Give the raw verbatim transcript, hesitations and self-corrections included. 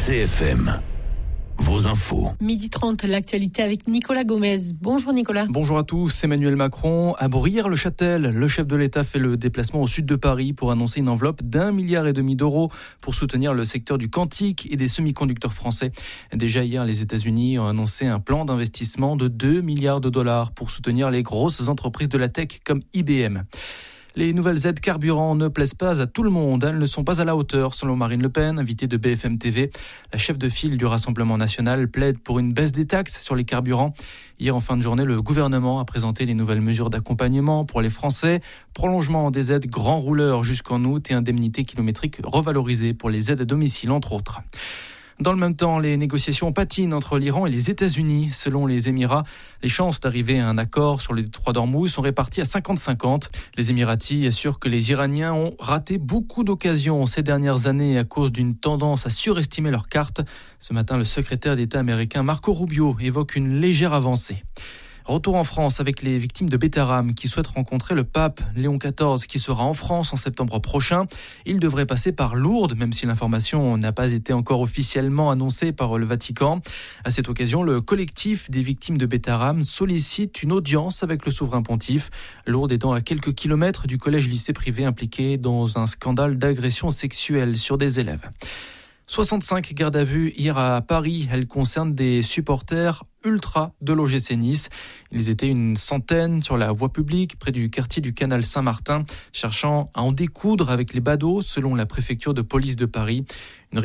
C F M. Vos infos. midi trente, l'actualité avec Nicolas Gomez. Bonjour Nicolas. Bonjour à tous. Emmanuel Macron à Brière-le-Châtel. Le chef de l'État fait le déplacement au sud de Paris pour annoncer une enveloppe d'un milliard et demi d'euros pour soutenir le secteur du quantique et des semi-conducteurs français. Déjà hier, les États-Unis ont annoncé un plan d'investissement de deux milliards de dollars pour soutenir les grosses entreprises de la tech comme I B M. Les nouvelles aides carburant ne plaisent pas à tout le monde. Elles ne sont pas à la hauteur, selon Marine Le Pen, invitée de B F M T V. La chef de file du Rassemblement national plaide pour une baisse des taxes sur les carburants. Hier, en fin de journée, le gouvernement a présenté les nouvelles mesures d'accompagnement pour les Français. Prolongement des aides grands rouleurs jusqu'en août et indemnités kilométriques revalorisées pour les aides à domicile, entre autres. Dans le même temps, les négociations patinent entre l'Iran et les États-Unis. Selon les Émirats, les chances d'arriver à un accord sur le détroit d'Ormuz sont réparties à cinquante cinquante. Les Émiratis assurent que les Iraniens ont raté beaucoup d'occasions ces dernières années à cause d'une tendance à surestimer leurs cartes. Ce matin, le secrétaire d'État américain Marco Rubio évoque une légère avancée. Retour en France avec les victimes de Betharames qui souhaitent rencontrer le pape Léon quatorze qui sera en France en septembre prochain. Il devrait passer par Lourdes, même si l'information n'a pas été encore officiellement annoncée par le Vatican. À cette occasion, le collectif des victimes de Betharames sollicite une audience avec le souverain pontife. Lourdes étant à quelques kilomètres du collège-lycée privé impliqué dans un scandale d'agression sexuelle sur des élèves. soixante-cinq gardes à vue hier à Paris. Elles concernent des supporters ultra de l'O G C Nice. Ils étaient une centaine sur la voie publique près du quartier du Canal Saint-Martin, cherchant à en découdre avec les badauds selon la préfecture de police de Paris. Une